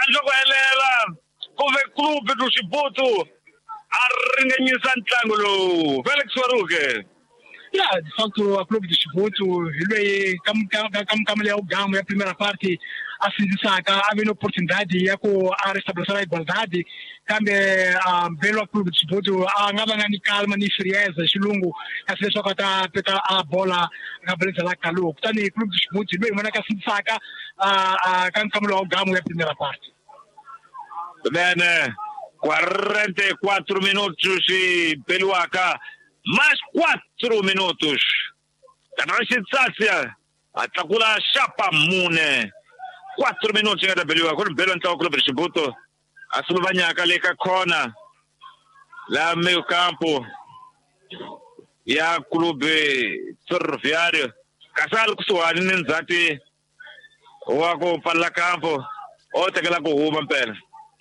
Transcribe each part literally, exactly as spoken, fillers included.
kanjokohelela kuve clube do Chibuto a ringanisa ntlangu lowu. Felix Waruke. Yeah, de facto a clube do Chibuto, ele caminho ao gamo, é a primeira parte a se destacar, havendo oportunidade de a restabelecer a igualdade, também a belo clube do Chibuto, a ngabangani calma ni frieza, chilungu, a seleção que está peta a bola na beleza lá calou. Portanto, o clube do Chibuto, ele mana que se destaca a caminho ao gamo, é a primeira parte. Bene, quarenta e quattro minutos e Peluaca. Mais quatro minutos. Rachitsácia. Atakula chapa mune. Quatro minutos ainda Belua. Quando Belo entrou o clube de Chibuto. A Sulvanha Kaleka Kona. Lá meio campo. E a clube ferroviário. Casal Kusuani Nenzati. Ou a com para campo. Ou tem aquela com o Vampel.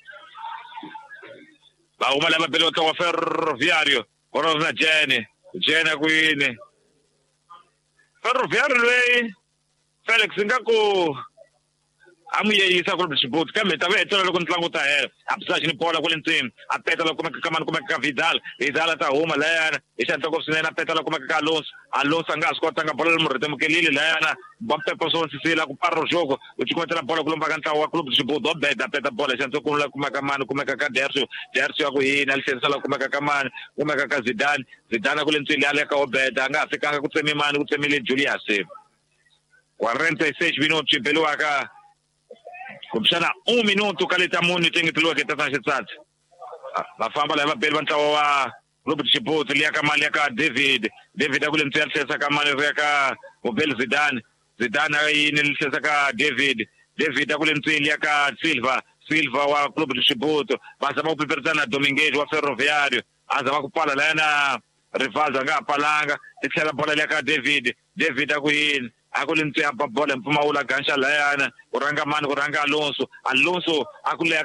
Ba uma leva Belo entrou o ferroviário. Corona Jenny, Jenny Queen. Ferroviário lei. Felix Ngaku. Amuye isa clube de Chibuto. Kame tabe tola lo kontlango ta er. Apsage ni pola kolentim. Apeta lo como que kamano como que Vidal. Vidal ta uma lana. Isa to kosina apeta lo como que Alonso. Alonso anga escota nga bola mo retemo que Lili lana. Bampe poso se se la com parro jogo. O te conta la bola com baganta o clube de Chibuto. Obeda apeta bola. Isa to com la como que kamano como que Derso. Derso ako ina licença la como que kamano. Como que Zidane. Zidane kolentim ali ka obeda nga fica com tsemi mano com tsemi Julius. quarenta e seis minutos pelo acá. Kumshana um minuto kalita muni tingi tulua kita tanshitsat. Mafamba leva pelo bantawa clube de Chibuto liaka maliaka David. David akule mtel sesa kama liaka Obel Zidane. Zidane aí nele sesa ka David. David akule mtel liaka Silva. Silva wa clube de Chibuto. Passa mau pipertana Domingues wa Ferroviário. Azama kupala lena rival zanga palanga. Tikela bola liaka David. David akuyin. Akule mtel apa bola mpuma ula gansha layana. Kuranga man kuranga Alonso. Alonso akule